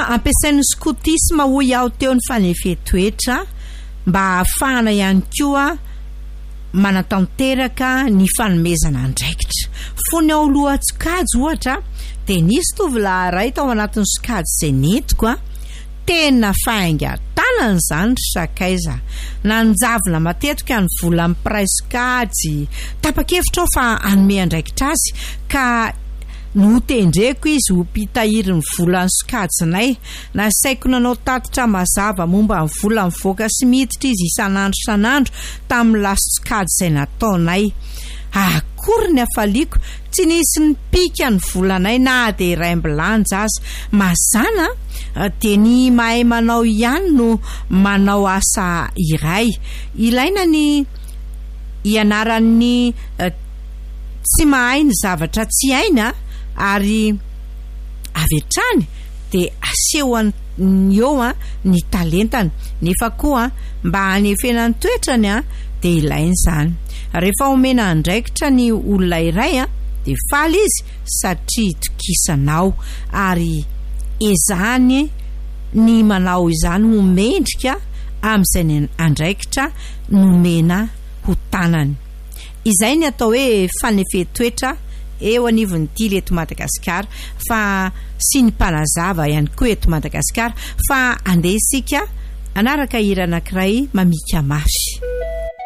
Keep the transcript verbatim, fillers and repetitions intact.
ampiasain'ny scoutisme ho iaho teo ny fanefetoetra mba ahafahana ihany koa manatanteraka ny fanomezana andraikitra. Fony ao lohatsikajy ohatra dia nisy tovolahy iray tao anatin'ny sokajy izay nentiko a tena fainga tanana izany sakaiza nanjavona matetika ny vola amin'ny praisikajy tapa-kevitra ao fa anome andraikitra azy ka no tendreko izy ho pitahiry ny vola ny sokajinay nasaiko nanao tatitra mazava momba ny vola mivoaka sy miditra izy isan'andro isan'andro tamin'ny lasa sokajy izay nataonay. Akory ny afaliako tsy nisy ny pika ny volanay na dia iray ambilanja azy mazana dia ny mahay manao ihany no manao asa iray ilaina ny ianaran'ny tsy mahay ny zavatra tsy haina ary avy hatrany dia asehoany eo ny talentany nefa koa mba hanefena ny toetrany a dia ilainy izany. Rehefa omena andraikitra ny olona iray a dia faly izy satria tokisanao ary ezahany ny manao izany ho mendrika amin'izay ny andraikitra nomena ho tanany. Izay ny atao hoe fanefetoetra eo anivon'ity eto Madagasikara fa sy ny mpanazava ihany koa eto Madagasikara fa andeha isika anaraka hira anankiray mamika mafy.